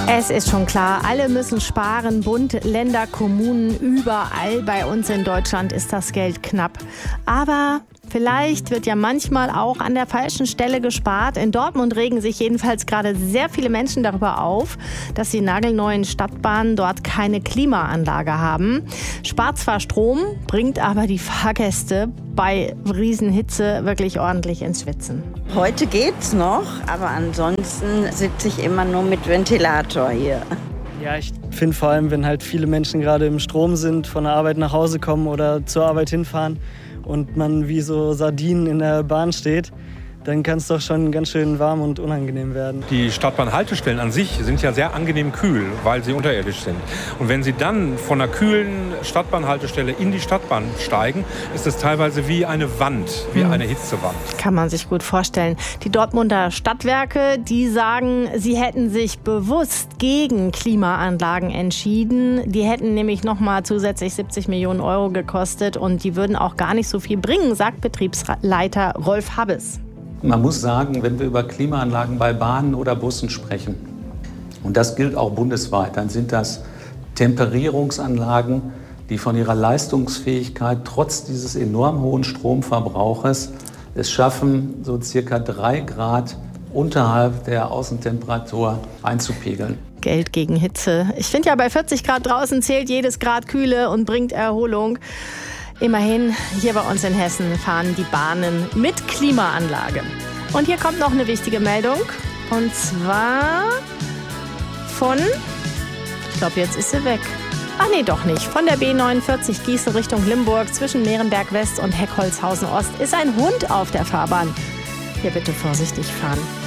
Es ist schon klar, alle müssen sparen, Bund, Länder, Kommunen, überall bei uns in Deutschland ist das Geld knapp. Aber vielleicht wird ja manchmal auch an der falschen Stelle gespart. In Dortmund regen sich jedenfalls gerade sehr viele Menschen darüber auf, dass die nagelneuen Stadtbahnen dort keine Klimaanlage haben. Spart zwar Strom, bringt aber die Fahrgäste bei Riesenhitze wirklich ordentlich ins Schwitzen. Heute geht's noch, aber ansonsten sitze ich immer nur mit Ventilator hier. Ja, ich finde vor allem, wenn halt viele Menschen gerade im Strom sind, von der Arbeit nach Hause kommen oder zur Arbeit hinfahren und man wie so Sardinen in der Bahn steht, dann kann es doch schon ganz schön warm und unangenehm werden. Die Stadtbahnhaltestellen an sich sind ja sehr angenehm kühl, weil sie unterirdisch sind. Und wenn Sie dann von einer kühlen Stadtbahnhaltestelle in die Stadtbahn steigen, ist es teilweise wie eine Wand, wie eine Hitzewand. Kann man sich gut vorstellen. Die Dortmunder Stadtwerke, die sagen, sie hätten sich bewusst gegen Klimaanlagen entschieden. Die hätten nämlich nochmal zusätzlich 70 Millionen Euro gekostet und die würden auch gar nicht so viel bringen, sagt Betriebsleiter Rolf Habes. Man muss sagen, wenn wir über Klimaanlagen bei Bahnen oder Bussen sprechen, und das gilt auch bundesweit, dann sind das Temperierungsanlagen, die von ihrer Leistungsfähigkeit trotz dieses enorm hohen Stromverbrauches es schaffen, so circa 3 Grad unterhalb der Außentemperatur einzupegeln. Geld gegen Hitze. Ich finde ja, bei 40 Grad draußen zählt jedes Grad Kühle und bringt Erholung. Immerhin, hier bei uns in Hessen fahren die Bahnen mit Klimaanlage. Und hier kommt noch eine wichtige Meldung. Und zwar von, ich glaube, jetzt ist sie weg. Ach nee, doch nicht. Von der B49 Gießen Richtung Limburg zwischen Meerenberg West und Heckholzhausen Ost ist ein Hund auf der Fahrbahn. Hier bitte vorsichtig fahren.